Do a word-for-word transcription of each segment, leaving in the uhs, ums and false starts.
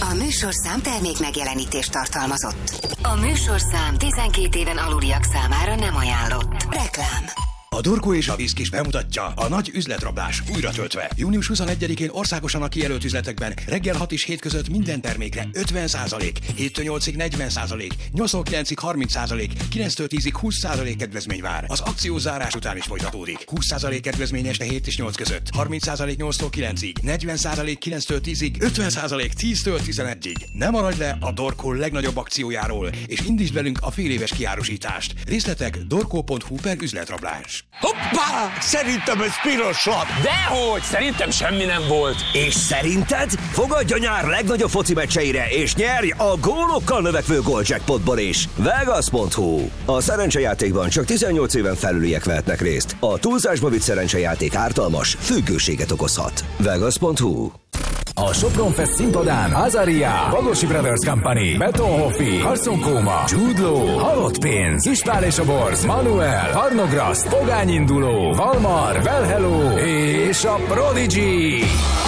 A műsorszám termék megjelenítést tartalmazott. A műsorszám tizenkét éven aluliak számára nem ajánlott. Reklám. A Dorko és a Viszkis bemutatja a nagy üzletrablás újra töltve. június huszonegyedikén országosan a kijelölt üzletekben reggel hat és hét között minden termékre ötven százalék, héttől nyolcig negyven százalék, nyolctól kilencig harminc százalék, kilenctől tízig húsz százalék kedvezmény vár. Az akció zárás után is folytatódik. húsz százalék kedvezmény este hét és nyolc között, harminc százalék nyolctól kilencig, negyven százalék kilenctől tízig, ötven százalék tíztől tizenegyig. Ne maradj le a Dorko legnagyobb akciójáról, és indítsd velünk a féléves kiárusítást. Részletek dorko pont hu per üzletrablás. Hoppá! Szerintem ez piros lap! Dehogy! Szerintem semmi nem volt! És szerinted? Fogadj a nyár legnagyobb foci meccseire, és nyerj a gólokkal növekvő Goldjackpotból is! Vegas pont hu. A szerencsejátékban csak tizennyolc éven felüliek vehetnek részt. A túlzásba vitt szerencsejáték ártalmas, függőséget okozhat. Vegas pont hu. A Sopron Fest színpadán Azaria, Bagosi Brothers Company, Beton Hoffi, Carson Kóma, Jude Law, Halott Pénz, Ispál és a Borz, Manuel, Parnograszt, Pogány Induló, Valmar, Well Hello és a Prodigy.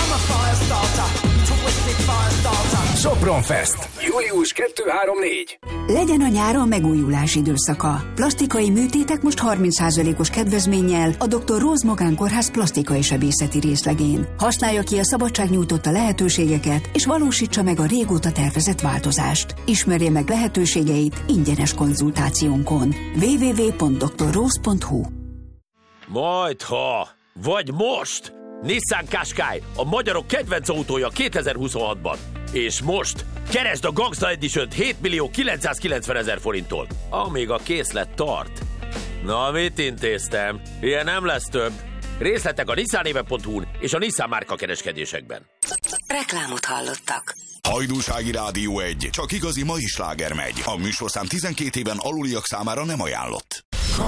Sopron Fest. július kettő három négy. Legyen a nyáron megújulás időszaka. Plastikai műtétek most harminc százalékos kedvezménnyel a doktor Rose Magánkórház plastikai sebészeti részlegén. Használja ki a szabadság nyújtotta lehetőségeket, és valósítsa meg a régóta tervezett változást. Ismerje meg lehetőségeit ingyenes konzultációnkon. double-u double-u double-u pont doktor rose pont hu. Majdha, vagy most! Nissan Qashqai, a magyarok kedvenc autója kétezer-huszonhatban. És most keresd a Gangsta Edition-t hét millió kilencszázkilencvenezer forinttól, amíg a készlet tart. Na, mit intéztem? Ilyen nem lesz több. Részletek a nissan éve pont hu-n és a Nissan márka kereskedésekben. Reklámot hallottak. Hajdúsági Rádió egy. Csak igazi mai sláger megy. A műsorszám tizenkét éven aluliak számára nem ajánlott.